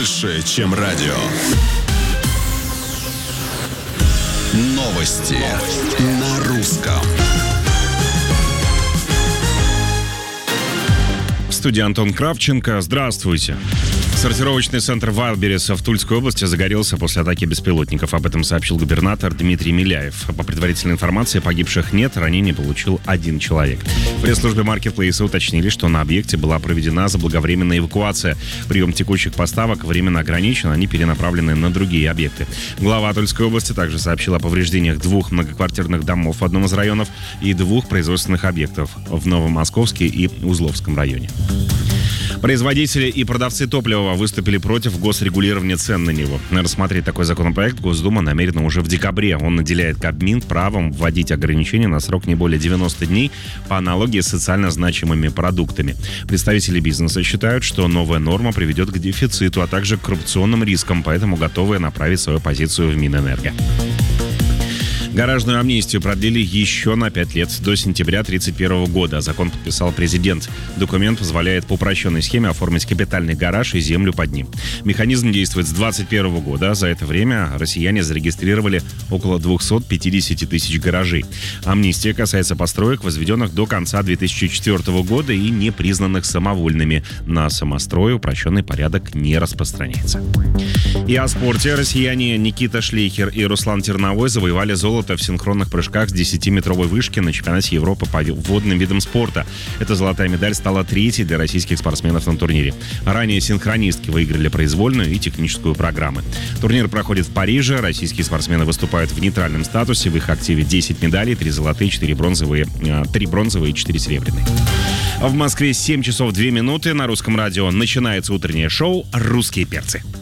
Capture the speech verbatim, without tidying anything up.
больше, чем радио. Новости, Новости. На русском. В студии Антон Кравченко. Здравствуйте. Сортировочный центр Вайлдберриса в Тульской области загорелся после атаки беспилотников. Об этом сообщил губернатор Дмитрий Миляев. По предварительной информации, погибших нет, ранений получил один человек. В пресс-службе маркетплейса уточнили, что на объекте была проведена заблаговременная эвакуация. Прием текущих поставок временно ограничен, они перенаправлены на другие объекты. Глава Тульской области также сообщил о повреждениях двух многоквартирных домов в одном из районов и двух производственных объектов в Новомосковске и Узловском районе. Производители и продавцы топлива выступили против госрегулирования цен на него. Рассмотреть такой законопроект Госдума намерена уже в декабре. Он наделяет Кабмин правом вводить ограничения на срок не более девяноста дней по аналогии с социально значимыми продуктами. Представители бизнеса считают, что новая норма приведет к дефициту, а также к коррупционным рискам, поэтому готовы направить свою позицию в Минэнерго. Гаражную амнистию продлили еще на пять лет, до сентября тридцать первого года. Закон подписал президент. Документ позволяет по упрощенной схеме оформить капитальный гараж и землю под ним. Механизм действует с двадцать первого года. За это время россияне зарегистрировали около двести пятьдесят тысяч гаражей. Амнистия касается построек, возведенных до конца две тысячи четвёртого года и не признанных самовольными. На самострой упрощенный порядок не распространяется. И о спорте. Россияне Никита Шлейхер и Руслан Терновой завоевали золото в синхронных прыжках с десятиметровой вышки на чемпионате Европы по водным видам спорта. Эта золотая медаль стала третьей для российских спортсменов на турнире. Ранее синхронистки выиграли произвольную и техническую программы. Турнир проходит в Париже. Российские спортсмены выступают в нейтральном статусе. В их активе десять медалей, три золотые, четыре бронзовые, три бронзовые и четыре серебряные. В Москве семь часов две минуты. На русском радио начинается утреннее шоу «Русские перцы».